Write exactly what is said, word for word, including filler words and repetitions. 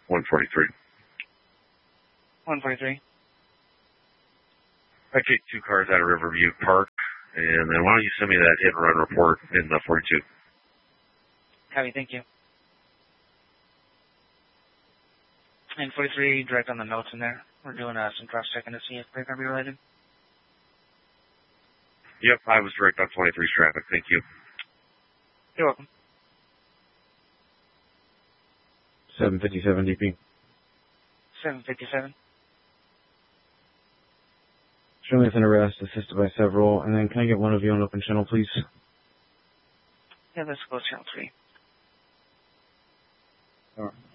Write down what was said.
one forty-three. one forty-three. I take two cars out of Riverview Park, and then why don't you send me that hit and run report in the forty-two? Copy, thank you. And forty-three, direct on the notes in there. We're doing uh, some cross-checking to see if they're going to be related. Yep, I was direct on twenty-three's traffic. Thank you. You're welcome. seven fifty-seven D P. seven fifty-seven. Showing us an arrest, assisted by several, and then can I get one of you on open channel, please? Yeah, let's go channel three. All right.